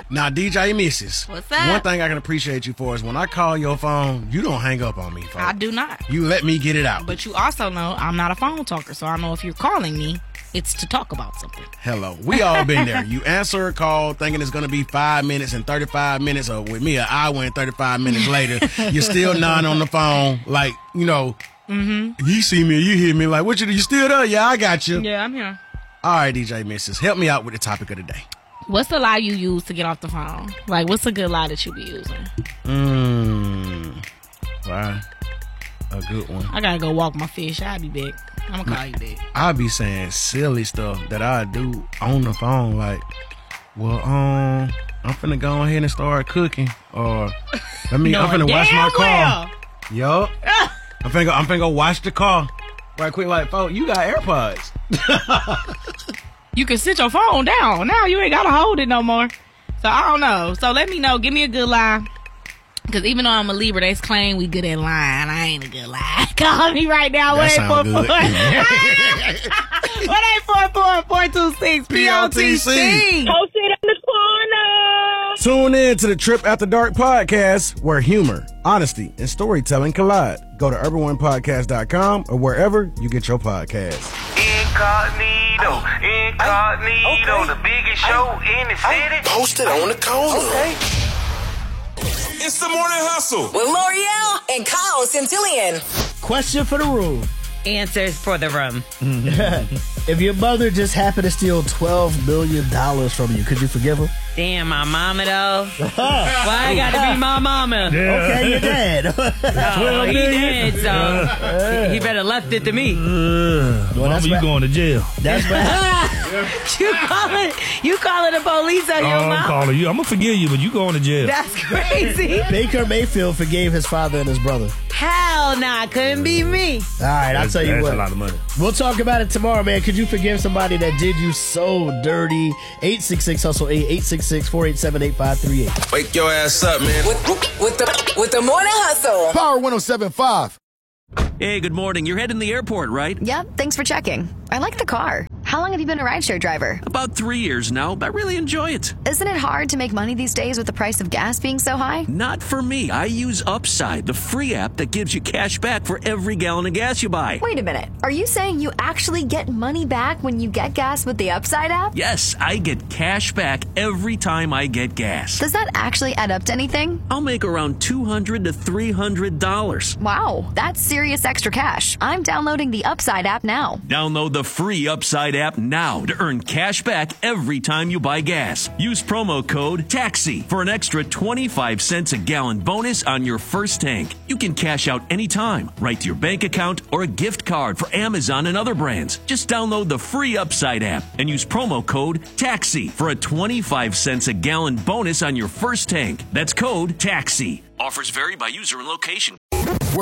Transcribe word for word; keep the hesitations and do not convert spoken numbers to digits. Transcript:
Now, D J Missus What's up? One thing I can appreciate you for is when I call your phone, you don't hang up on me, folks. I do not. You let me get it out. But you also know I'm not a phone talker, so I know if you're calling me, it's to talk about something. Hello. We all been there. You answer a call thinking it's going to be five minutes and thirty-five minutes, or with me, an hour and thirty-five minutes later, you're still nodding on the phone like, you know, Mm-hmm. you see me, you hear me, like, what you, you still there? Yeah, I got you. Yeah, I'm here. All right, D J Missus help me out with the topic of the day. What's the lie you use to get off the phone? Like, what's a good lie that you be using? Mmm. Right. A good one. I gotta go walk my fish. I'll be back. I'm gonna call you back. I be saying silly stuff that I do on the phone, like, well, um, I'm finna go ahead and start cooking, or let me, I'm finna wash my car. Yup. I'm finna go, I'm finna go wash the car right quick. Like, folks, you got AirPods. You can sit your phone down. Now you ain't gotta hold it no more. So I don't know. So let me know. Give me a good lie. Because even though I'm a Libra, they claim we good at lying. I ain't a good lie. Call me right now. That sound good. one eight four four, four two six, P O T C. Post it in the corner. Tune in to the Trip After Dark podcast, where humor, honesty, and storytelling collide. Go to urban one podcast dot com or wherever you get your podcasts. Incognito, incognito, Okay. the biggest show in the city. Posted on the corner. Okay. It's the Morning Hustle with L'Oreal and Kyle Centillion. Question for the room. Answers for the room. If your mother just happened to steal twelve million dollars from you, could you forgive her? Damn, my mama though. Why I gotta be my mama? Yeah. Okay, you're dead. Oh, he dead, so he, he better left it to me. Uh, well, mama, you right. Going to jail. That's right. you calling you calling the police on oh, your mom? I'm calling you. I'm gonna forgive you, but you going to jail. That's crazy. Baker Mayfield forgave his father and his brother. Hell nah, couldn't be me. All right, I'll that's, tell you that's what. a lot of money. We'll talk about it tomorrow, man. Could you forgive somebody that did you so dirty? eight six six hustle eight, eight six six, four eight seven, eight five three eight. Wake your ass up, man. With, with the with the Morning Hustle. Power one oh seven point five. Hey, good morning. You're heading to the airport, right? Yep, thanks for checking. I like the car. How long have you been a rideshare driver? About three years now. I really enjoy it. Isn't it hard to make money these days with the price of gas being so high? Not for me. I use Upside, the free app that gives you cash back for every gallon of gas you buy. Wait a minute. Are you saying you actually get money back when you get gas with the Upside app? Yes, I get cash back every time I get gas. Does that actually add up to anything? I'll make around two hundred to three hundred dollars. Wow, that's serious extra cash. I'm downloading the Upside app now. Download the free Upside app now to earn cash back every time you buy gas. Use promo code TAXI for an extra twenty-five cents a gallon bonus on your first tank. You can cash out anytime, right to your bank account or a gift card for Amazon and other brands. Just download the free Upside app and use promo code TAXI for a twenty-five cents a gallon bonus on your first tank. That's code TAXI. Offers vary by user and location.